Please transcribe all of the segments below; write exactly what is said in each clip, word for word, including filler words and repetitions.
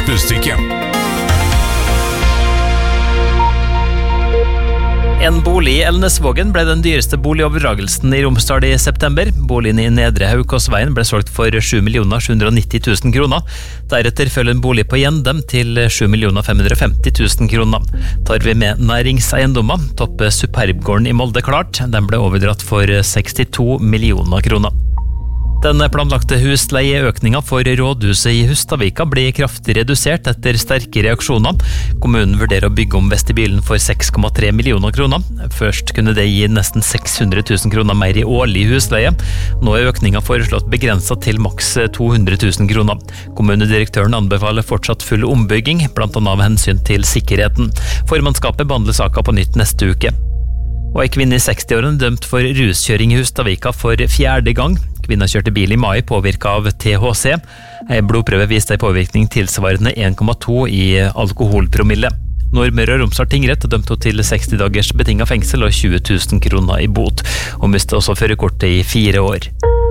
budstikke. En bolig i Elnesvågen ble den dyreste boligoverdragelsen i Romsdal i september. Boligen i Nedre Haukåsveien ble solgt for sju millioner sju hundre og nitti tusen kroner. Deretter følger en bolig på Gjendem til sju millioner fem hundre og femti tusen kroner. Tar vi med næringseiendommer, topper Superbgården i Molde klart. Den ble overdratt for sekstito millioner kroner. Den planlagte husleieøkningen for rådhuset i Hustadvika blir kraftig redusert etter sterke reaksjoner. Kommunen vurderer å bygge om vestibylen for seks komma tre millioner kroner. Først kunne det gi nesten seks hundre tusen kroner mer i årlig husleie. Nå er økningen foreslått begrenset til maks to hundre tusen kroner. Kommunedirektøren anbefaler fortsatt full ombygging, blant annet av hensyn til sikkerheten. Formannskapet behandler saken på nytt neste uke. Og en kvinne i sekstiårene dømt for ruskjøring i Hustadvika for fjerde gang. Kvinna kjørte bil i mai påvirket av T H C. En blodprøve viste en påvirkning tilsvarende en komma to i alkoholpromille. Nordmøre og Romsdal tingrett dømte hun til seksti dagers betinget fengsel og tjue tusen kroner i bot. Hun mistet også førerkortet i fire år.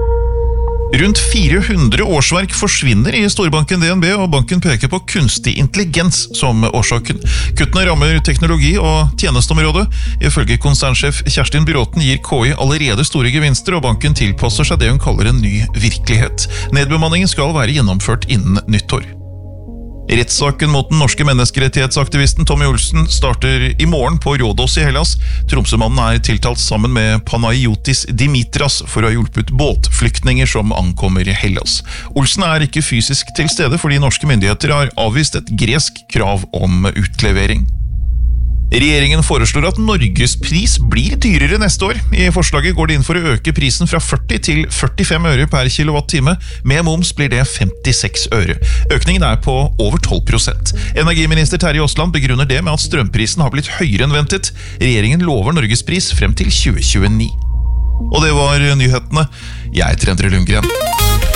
Rundt fire hundre årsverk forsvinner i storbanken D N B, og banken peker på kunstig intelligens som årsaken. Kuttene rammer teknologi og tjenesteområdet. Ifølge konsernsjef Kjerstin Bråten gir K I allerede store gevinster, og banken tilpasser seg det hun kaller en ny virkelighet. Nedbemanningen skal være gjennomført innen nyttår. Rettssaken mot den norske menneskerettighetsaktivisten Tommy Olsen starter i morgen på Rådås i Hellas. Tromsømannen er tiltalt sammen med Panayotis Dimitras for å ha hjulpet båtflyktninger som ankommer Hellas. Olsen er ikke fysisk til stede fordi norske myndigheter har avvist et gresk krav om utlevering. Regjeringen foreslår at Norgespris blir dyrere neste år. I forslaget går det inn for å øke prisen fra førti til førtifem øre per kilowattime. Med moms blir det femtiseks øre. Økningen er på over tolv prosent. Energiminister Terje Aasland begrunner det med at strømprisen har blitt høyere enn ventet. Regjeringen lover Norgespris frem til tjue tjueni. Og det var nyhetene. Jeg heter Endre Lundgren.